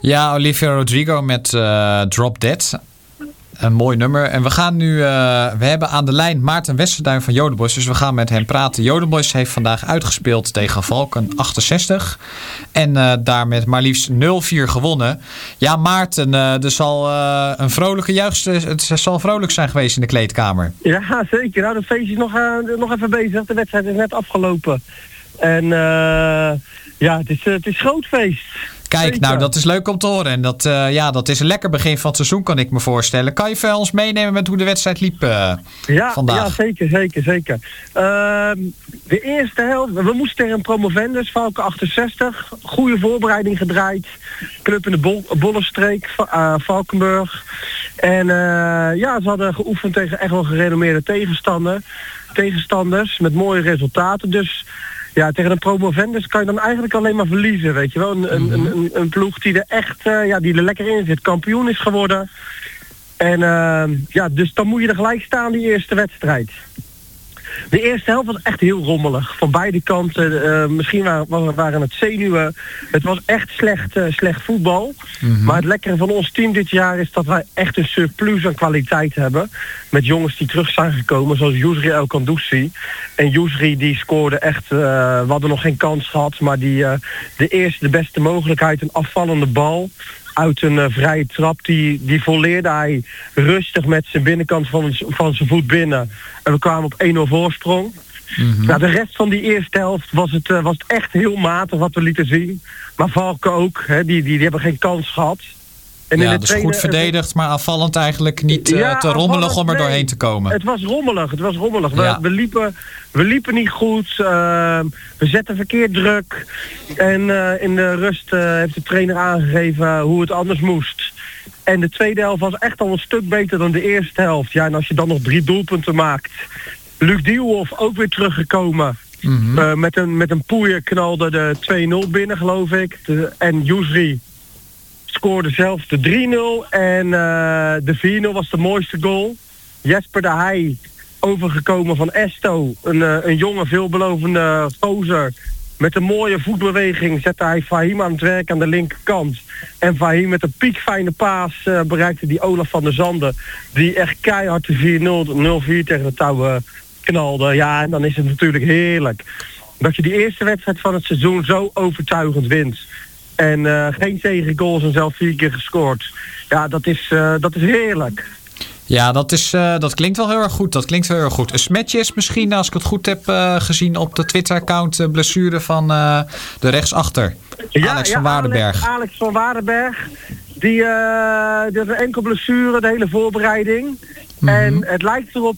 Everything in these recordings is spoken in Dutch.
Ja, Olivia Rodrigo met Drop Dead. Een mooi nummer. En we gaan nu... we hebben aan de lijn Maarten Westerduin van Jodenboys. Dus we gaan met hem praten. Jodenboys heeft vandaag uitgespeeld tegen Valken 68. En daar met maar liefst 0-4 gewonnen. Ja, Maarten, er zal een vrolijke het zal vrolijk zijn geweest in de kleedkamer. Ja, zeker. Nou, dat feestje is nog even bezig. De wedstrijd is net afgelopen. En het is groot feest. Kijk, zeker. Nou, dat is leuk om te horen. En dat is een lekker begin van het seizoen, kan ik me voorstellen. Kan je voor ons meenemen met hoe de wedstrijd liep vandaag? Ja, zeker. De eerste helft, we moesten tegen een promovendus, Valken 68. Goede voorbereiding gedraaid. Club in de Bollenstreek, Valkenburg. En ze hadden geoefend tegen echt wel gerenommeerde tegenstanders met mooie resultaten. Dus... ja, tegen een promovendus kan je dan eigenlijk alleen maar verliezen, weet je wel. Een ploeg die er echt die er lekker in zit. Kampioen is geworden. En dus dan moet je er gelijk staan, die eerste wedstrijd. De eerste helft was echt heel rommelig. Van beide kanten. Misschien waren het zenuwen. Het was echt slecht voetbal. Mm-hmm. Maar het lekkere van ons team dit jaar is dat wij echt een surplus aan kwaliteit hebben. Met jongens die terug zijn gekomen, zoals Yusri El Kandoussi. En Yusri die scoorde echt... we hadden nog geen kans gehad, maar de beste mogelijkheid, een afvallende bal... uit een vrije trap, die volleerde hij rustig met zijn binnenkant van zijn voet binnen. En we kwamen op 1-0 voorsprong. Mm-hmm. Nou, de rest van die eerste helft was het echt heel matig wat we lieten zien. Maar Valken ook, hè, die hebben geen kans gehad. En ja, dus goed verdedigd, maar aanvallend eigenlijk niet te rommelig om er doorheen te komen. Het was rommelig. Ja. We liepen niet goed. We zetten verkeerd druk. En in de rust heeft de trainer aangegeven hoe het anders moest. En de tweede helft was echt al een stuk beter dan de eerste helft. Ja, en als je dan nog 3 doelpunten maakt. Luc Dielhoff ook weer teruggekomen. Mm-hmm. Met een poeier knalde de 2-0 binnen, geloof ik. En Yusri scoorde zelfs de 3-0 en de 4-0 was de mooiste goal. Jesper de Heij, overgekomen van Esto, een jonge veelbelovende gozer. Met een mooie voetbeweging zette hij Fahim aan het werk aan de linkerkant. En Fahim met een piekfijne paas bereikte die Olaf van der Zanden, die echt keihard de 0-4 tegen de touw knalde. Ja, en dan is het natuurlijk heerlijk dat je die eerste wedstrijd van het seizoen zo overtuigend wint. En geen tegengoals en zelf 4 keer gescoord. Ja, dat is heerlijk. Ja, dat klinkt wel heel erg goed. Een smetje is misschien, als ik het goed heb gezien op de Twitter-account, blessure van de rechtsachter. Alex van Waardenberg. Alex van Waardenberg. Die had een enkel blessure, de hele voorbereiding. Mm-hmm. En het lijkt erop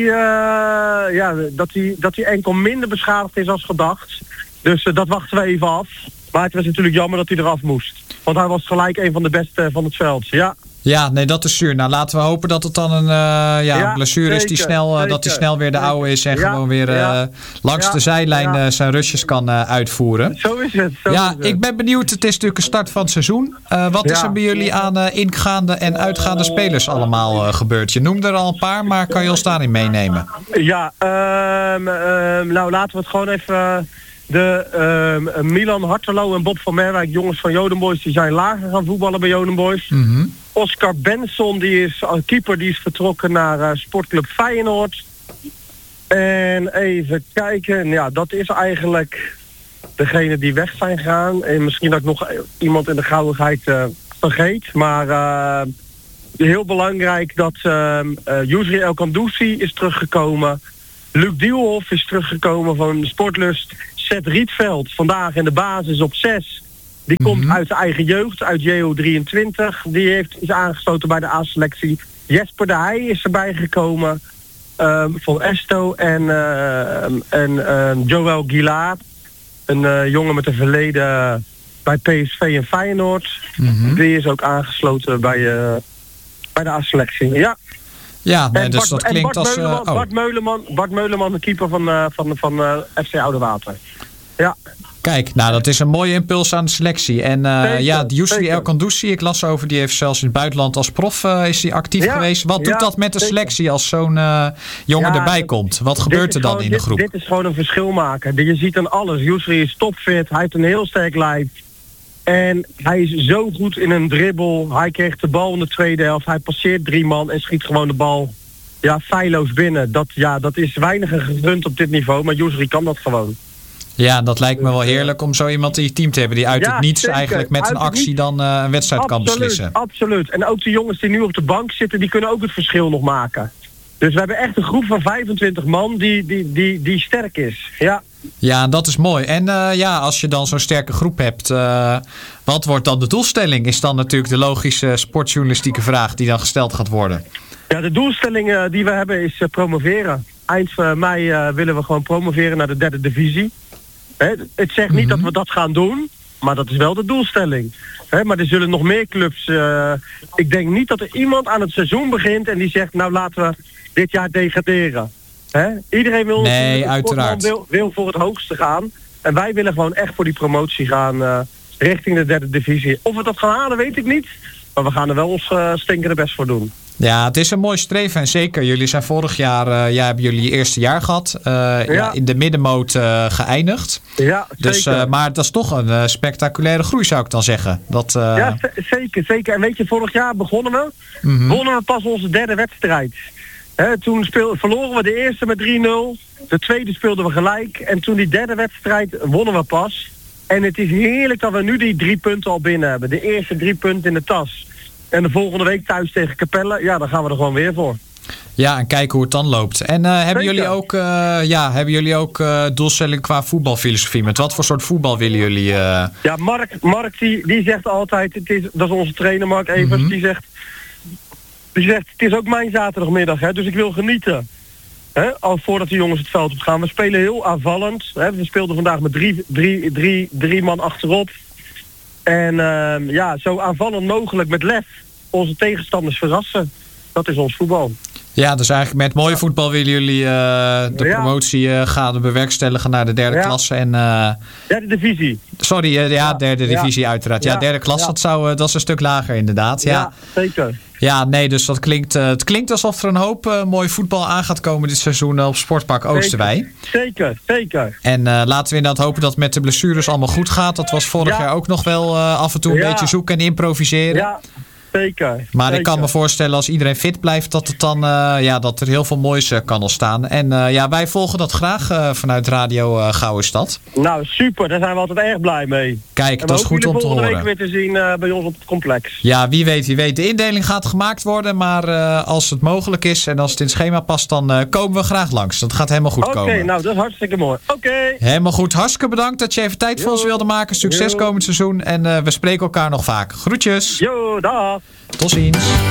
dat hij enkel minder beschadigd is als gedacht. Dus dat wachten we even af. Maar het was natuurlijk jammer dat hij eraf moest. Want hij was gelijk een van de beste van het veld. Ja, nee, dat is zuur. Nou, laten we hopen dat het dan een blessure is die snel weer de oude is en gewoon weer langs de zijlijn zijn rustjes kan uitvoeren. Zo is het. Ik ben benieuwd. Het is natuurlijk een start van het seizoen. Wat is er bij jullie aan ingaande en uitgaande spelers allemaal gebeurd? Je noemde er al een paar, maar kan je ons daarin meenemen? Ja, nou laten we het gewoon even... Milan Hartelo en Bob van Merwijk, jongens van Jodenboys, die zijn lager gaan voetballen bij Jodenboys. Mm-hmm. Oscar Benson, die is keeper, die is vertrokken naar sportclub Feyenoord. En even kijken, ja, dat is eigenlijk degene die weg zijn gegaan. En misschien dat ik nog iemand in de gauwigheid vergeet. Maar heel belangrijk dat Yusri El Kandoussi is teruggekomen. Luc Dielhoff is teruggekomen van Sportlust. Seth Rietveld, vandaag in de basis op 6. Die komt uit de eigen jeugd, uit JO23. Die is aangesloten bij de A-selectie. Jesper de Heij is erbij gekomen van Esto. En Joël Guillard, een jongen met een verleden bij PSV en Feyenoord. Mm-hmm. Die is ook aangesloten bij de A-selectie. Ja. Ja, nee, dus dat klinkt als... Bart Meuleman, de keeper van FC Oudewater. Ja. Kijk, nou dat is een mooie impuls aan de selectie. En Yusri El Kandoussi, ik las over, die heeft zelfs in het buitenland als prof is die actief geweest. Wat doet dat met de selectie als zo'n jongen erbij komt? Wat gebeurt er dan in de groep? Dit is gewoon een verschil maken. Je ziet aan alles. Yusri is topfit, hij heeft een heel sterk lijf. En hij is zo goed in een dribbel. Hij kreeg de bal in de tweede helft. Hij passeert 3 man en schiet gewoon de bal feilloos binnen. Dat is weinigen gegund op dit niveau, maar Yousri kan dat gewoon. Ja, dat lijkt me wel heerlijk om zo iemand in je team te hebben die uit het niets zeker. Eigenlijk met een actie dan een wedstrijd kan beslissen. Absoluut. En ook de jongens die nu op de bank zitten, die kunnen ook het verschil nog maken. Dus we hebben echt een groep van 25 man die sterk is. Ja, dat is mooi. En als je dan zo'n sterke groep hebt, wat wordt dan de doelstelling? Is dan natuurlijk de logische sportjournalistieke vraag die dan gesteld gaat worden. Ja, de doelstelling die we hebben is promoveren. Eind mei willen we gewoon promoveren naar de 3e divisie. Het zegt niet dat we dat gaan doen, maar dat is wel de doelstelling. Maar er zullen nog meer clubs... ik denk niet dat er iemand aan het seizoen begint en die zegt, nou laten we dit jaar degraderen. Iedereen wil, uiteraard. Wil voor het hoogste gaan. En wij willen gewoon echt voor die promotie gaan richting de 3e divisie. Of we dat gaan halen, weet ik niet. Maar we gaan er wel ons stinkende best voor doen. Ja, het is een mooi streven en zeker. Jullie zijn vorig jaar, hebben jullie je eerste jaar gehad. In de middenmoot geëindigd. Ja, dus, zeker. Maar dat is toch een spectaculaire groei, zou ik dan zeggen. Ja, zeker. En weet je, vorig jaar wonnen we pas onze 3e wedstrijd. Toen verloren we de eerste met 3-0. De tweede speelden we gelijk. En toen die 3e wedstrijd wonnen we pas. En het is heerlijk dat we nu die 3 punten al binnen hebben. De eerste 3 punten in de tas. En de volgende week thuis tegen Capelle, dan gaan we er gewoon weer voor. Ja, en kijken hoe het dan loopt. En hebben jullie ook doelstelling qua voetbalfilosofie? Met wat voor soort voetbal willen jullie? Ja, Mark die zegt altijd, dat is onze trainer Mark Evers, die zegt, het is ook mijn zaterdagmiddag, dus ik wil genieten. Al voordat de jongens het veld op gaan. We spelen heel aanvallend. We speelden vandaag met drie man achterop. En zo aanvallend mogelijk met lef onze tegenstanders verrassen. Dat is ons voetbal. Ja, dus eigenlijk met mooie voetbal willen jullie de promotie gaan bewerkstelligen naar de 3e klasse. En, 3e divisie. Sorry, 3e divisie uiteraard. Ja, 3e klasse, dat is een stuk lager inderdaad. Ja, zeker. Ja, nee, dus het klinkt alsof er een hoop mooi voetbal aan gaat komen dit seizoen op Sportpark Oosterwei. Zeker. En laten we inderdaad hopen dat het met de blessures allemaal goed gaat. Dat was vorig jaar ook nog wel af en toe een beetje zoeken en improviseren. Ja. Zeker. Maar ik kan me voorstellen als iedereen fit blijft dat het dan dat er heel veel moois kan ontstaan. En wij volgen dat graag vanuit Radio Gouden Stad. Nou super, daar zijn we altijd erg blij mee. Kijk, dat is goed om te horen. En we hopen jullie volgende week weer te zien bij ons op het complex. Ja, wie weet. De indeling gaat gemaakt worden, maar als het mogelijk is en als het in het schema past, dan komen we graag langs. Dat gaat helemaal goed komen. Oké, nou dat is hartstikke mooi. Oké. Helemaal goed. Hartstikke bedankt dat je even tijd voor ons wilde maken. Succes komend seizoen en we spreken elkaar nog vaak. Groetjes. Jo, dag. Tot ziens.